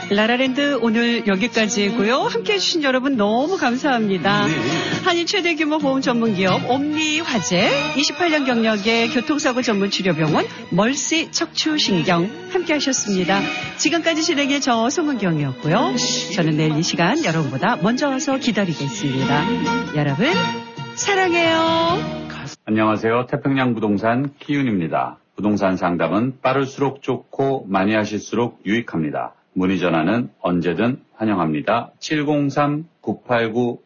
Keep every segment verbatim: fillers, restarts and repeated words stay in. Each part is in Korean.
라라랜드 오늘 여기까지고요. 함께해 주신 여러분 너무 감사합니다. 네. 한일 최대 규모 보험 전문 기업 옴니화재, 이십팔 년 경력의 교통사고 전문 치료병원 멀시 척추신경 함께하셨습니다. 지금까지 진행의 저 송은경이었고요. 저는 내일 이 시간 여러분보다 먼저 와서 기다리겠습니다. 여러분 사랑해요. 안녕하세요. 태평양 부동산 키윤입니다. 부동산 상담은 빠를수록 좋고 많이 하실수록 유익합니다. 문의 전화는 언제든 환영합니다. 칠공삼 구팔구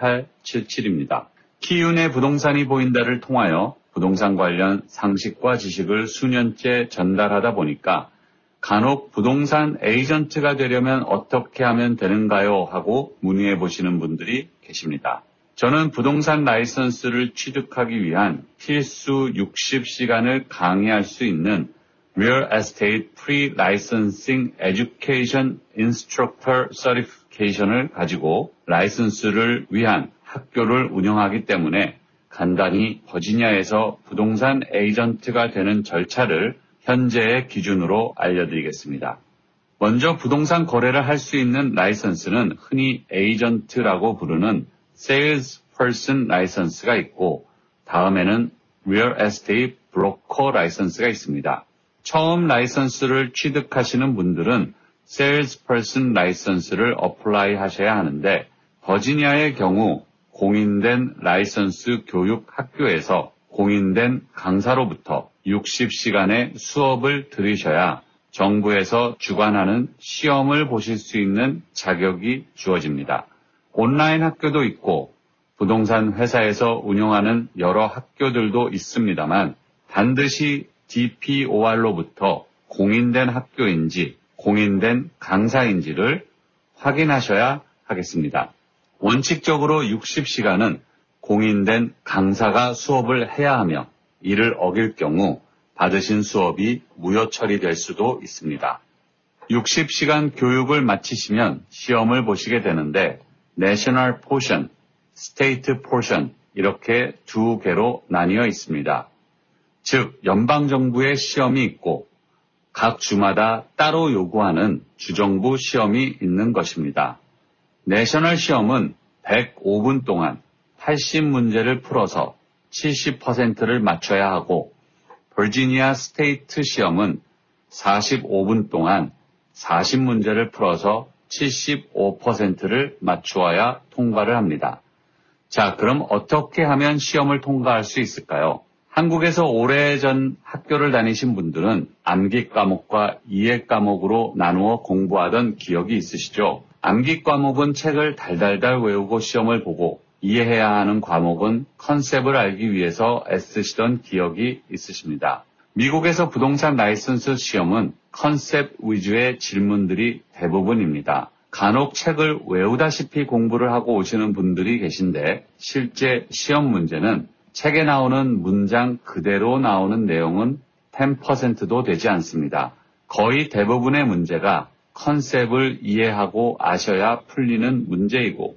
팔팔칠칠입니다. 키윤의 부동산이 보인다를 통하여 부동산 관련 상식과 지식을 수년째 전달하다 보니까 간혹 부동산 에이전트가 되려면 어떻게 하면 되는가요? 하고 문의해 보시는 분들이 계십니다. 저는 부동산 라이선스를 취득하기 위한 필수 육십 시간을 강의할 수 있는 Real Estate Pre-Licensing Education Instructor Certification을 가지고 라이선스를 위한 학교를 운영하기 때문에 간단히 버지니아에서 부동산 에이전트가 되는 절차를 현재의 기준으로 알려드리겠습니다. 먼저 부동산 거래를 할 수 있는 라이선스는 흔히 에이전트라고 부르는 Salesperson 라이선스가 있고 다음에는 Real Estate Broker 라이선스가 있습니다. 처음 라이선스를 취득하시는 분들은 Salesperson 라이선스를 어플라이 하셔야 하는데 버지니아의 경우 공인된 라이선스 교육 학교에서 공인된 강사로부터 육십 시간의 수업을 들으셔야 정부에서 주관하는 시험을 보실 수 있는 자격이 주어집니다. 온라인 학교도 있고 부동산 회사에서 운영하는 여러 학교들도 있습니다만 반드시 디피오알로부터 공인된 학교인지 공인된 강사인지를 확인하셔야 하겠습니다. 원칙적으로 육십 시간은 공인된 강사가 수업을 해야 하며 이를 어길 경우 받으신 수업이 무효 처리될 수도 있습니다. 육십 시간 교육을 마치시면 시험을 보시게 되는데 National Portion, State Portion 이렇게 두 개로 나뉘어 있습니다. 즉 연방정부의 시험이 있고 각 주마다 따로 요구하는 주정부 시험이 있는 것입니다. 내셔널 시험은 백오 분 동안 팔십 문제를 풀어서 칠십 퍼센트를 맞춰야 하고 버지니아 스테이트 시험은 사십오 분 동안 사십 문제를 풀어서 칠십오 퍼센트를 맞추어야 통과를 합니다. 자, 그럼 어떻게 하면 시험을 통과할 수 있을까요? 한국에서 오래전 학교를 다니신 분들은 암기 과목과 이해 과목으로 나누어 공부하던 기억이 있으시죠? 암기 과목은 책을 달달달 외우고 시험을 보고 이해해야 하는 과목은 컨셉을 알기 위해서 애쓰시던 기억이 있으십니다. 미국에서 부동산 라이선스 시험은 컨셉 위주의 질문들이 대부분입니다. 간혹 책을 외우다시피 공부를 하고 오시는 분들이 계신데 실제 시험 문제는 책에 나오는 문장 그대로 나오는 내용은 십 퍼센트도 되지 않습니다. 거의 대부분의 문제가 컨셉을 이해하고 아셔야 풀리는 문제이고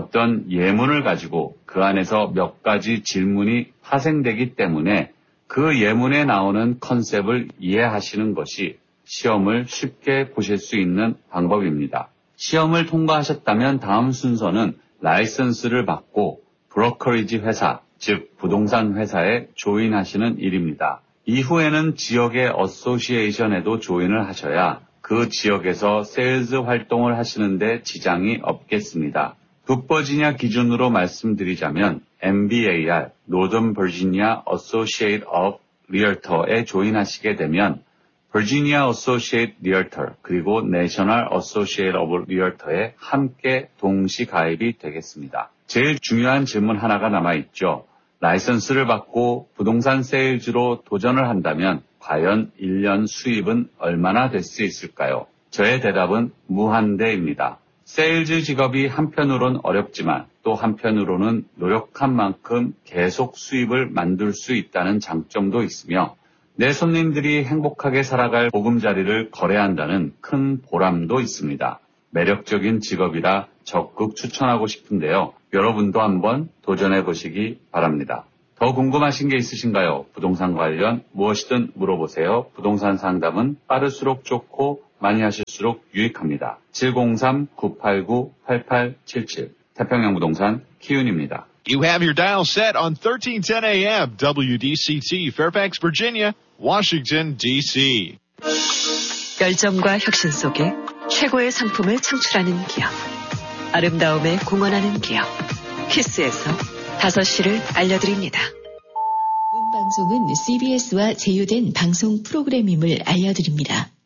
어떤 예문을 가지고 그 안에서 몇 가지 질문이 파생되기 때문에 그 예문에 나오는 컨셉을 이해하시는 것이 시험을 쉽게 보실 수 있는 방법입니다. 시험을 통과하셨다면 다음 순서는 라이선스를 받고 브로커리지 회사, 즉 부동산 회사에 조인하시는 일입니다. 이후에는 지역의 어소시에이션에도 조인을 하셔야 그 지역에서 세일즈 활동을 하시는데 지장이 없겠습니다. 북버지니아 기준으로 말씀드리자면 엠비에이알, Northern Virginia Associate of Realtor에 조인하시게 되면 버지니아 Associate Realtor 그리고 National Associate of Realtor에 함께 동시 가입이 되겠습니다. 제일 중요한 질문 하나가 남아있죠. 라이선스를 받고 부동산 세일즈로 도전을 한다면 과연 일 년 수입은 얼마나 될 수 있을까요? 저의 대답은 무한대입니다. 세일즈 직업이 한편으론 어렵지만 또 한편으로는 노력한 만큼 계속 수입을 만들 수 있다는 장점도 있으며 내 손님들이 행복하게 살아갈 보금자리를 거래한다는 큰 보람도 있습니다. 매력적인 직업이라 적극 추천하고 싶은데요. 여러분도 한번 도전해 보시기 바랍니다. 더 궁금하신 게 있으신가요? 부동산 관련 무엇이든 물어보세요. 부동산 상담은 빠를수록 좋고 많이 하실 수 할수록 유익합니다. 칠공삼 구팔구 팔팔칠칠 태평양 부동산 키윤입니다. You have your dial set on thirteen ten A M W D C T, Fairfax, Virginia, Washington, D C 열정과 혁신 속에 최고의 상품을 창출하는 기업. 아름다움에 공헌하는 기업. 키스에서 다섯 시를 알려드립니다. 본 방송은 씨비에스와 제휴된 방송 프로그램임을 알려드립니다.